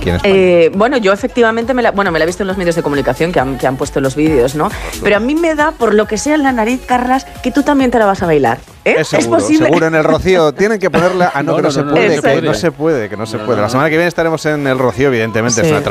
aquí en España. Bueno, yo efectivamente me la he visto en los medios de comunicación que han puesto los vídeos, ¿no? Pero a mí me da, por lo que sea en la nariz, Carlas, que tú también te la vas a bailar. Es seguro, posible. Seguro, en el Rocío tienen que ponerla. No se puede. La semana que no se puede. La semana que viene estaremos en el Rocío, evidentemente. Sí. Es una